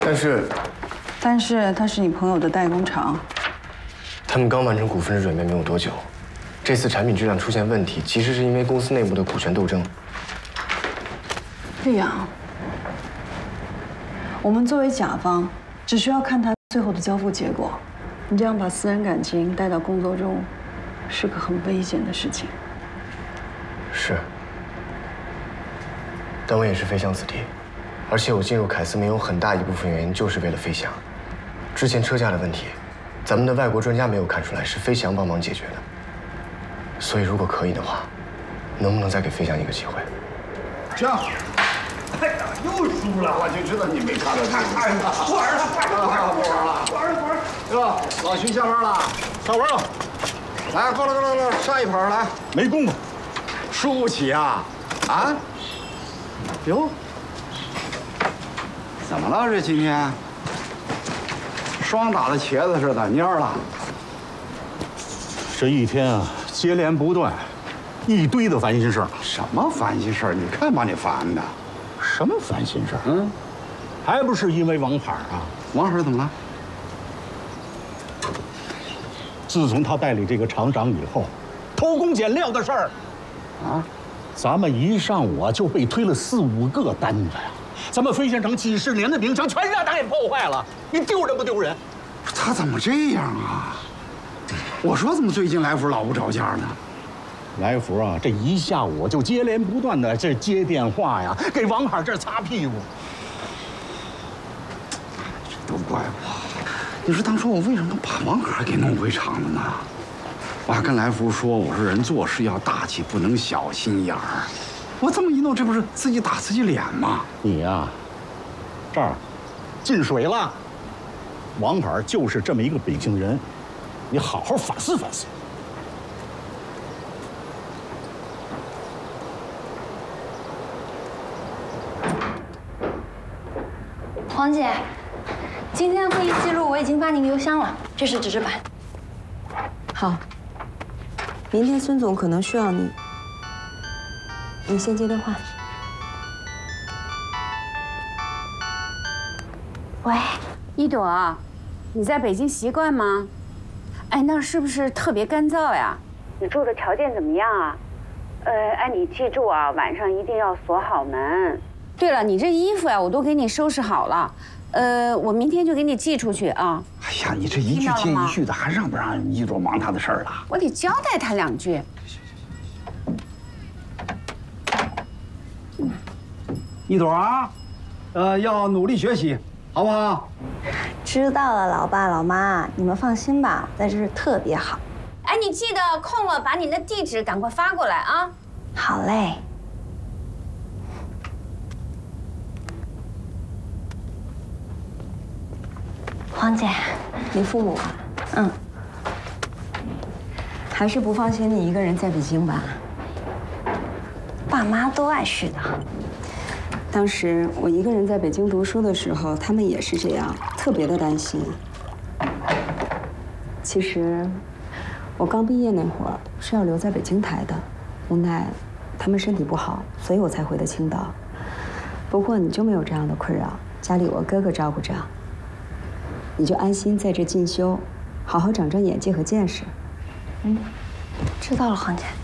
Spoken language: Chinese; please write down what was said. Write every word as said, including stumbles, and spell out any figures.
但是， 但是它是你朋友的代工厂， 他们刚完成股份制转变没有多久，这次产品质量出现问题，其实是因为公司内部的股权斗争。 丽阳，我们作为甲方，只需要看他最后的交付结果。你这样把私人感情带到工作中，是个很危险的事情。 是，但我也是飞翔子弟。 而且我进入凯司没有很大一部分原因就是为了飞翔。之前车架的问题，咱们的外国专家没有看出来，是飞翔帮忙解决的。所以如果可以的话，能不能再给飞翔一个机会？ 这样，哎呀，又输了！我就知道你没看到这个。哎呀，不玩了，不玩了，不玩了，不玩了。哟，老徐下班了， 下班了。 来，过来，过来，过来，上一盘来。 没功夫， 输不起啊！啊？哟。 怎么了？这今天霜打的茄子似的蔫了。 这一天啊，接连不断，一堆的烦心事儿。 什么烦心事儿？你看把你烦的。 什么烦心事儿？ 嗯， 还不是因为王海啊？ 王海怎么了？ 自从他代理这个厂长以后，偷工减料的事儿， 啊， 咱们一上午啊就被推了四五个单子呀。 咱们飞翔城几十年的名声全让他给破坏了，你丢人不丢人？ 他怎么这样啊？我说怎么最近来福老不着家呢？ 来福啊，这一下午就接连不断的这接电话呀，给王海这擦屁股。 这都怪我！你说当初我为什么把王海给弄回厂了呢？我还跟来福说，我说人做事要大气，不能小心眼儿。 我这么一弄，这不是自己打自己脸吗？ 你呀、啊，这儿进水了。王海就是这么一个秉性的人，你好好反思反思。 黄姐，今天的会议记录我已经发您邮箱了，这是纸质版。 好，明天孙总可能需要你。 你先接电话。 喂， 一朵，你在北京习惯吗？哎，那是不是特别干燥呀？你住的条件怎么样啊？呃，哎，你记住啊，晚上一定要锁好门。对了，你这衣服呀，我都给你收拾好了，呃，我明天就给你寄出去啊。 哎呀，你这一句接一句的，还让不让一朵忙他的事儿了？ 我得交代他两句。 一朵啊，呃，要努力学习，好不好？ 知道了，老爸老妈，你们放心吧，在这是特别好。 哎，你记得空了把你的地址赶快发过来啊。 好嘞。黄姐， 你父母啊？ 嗯， 还是不放心你一个人在北京吧？ 爸妈都爱是的。 当时我一个人在北京读书的时候，他们也是这样，特别的担心。其实，我刚毕业那会儿是要留在北京台的，无奈他们身体不好，所以我才回的青岛。不过你就没有这样的困扰，家里我哥哥照顾着，你就安心在这进修，好好长长眼界和见识。 嗯，知道了，黄姐。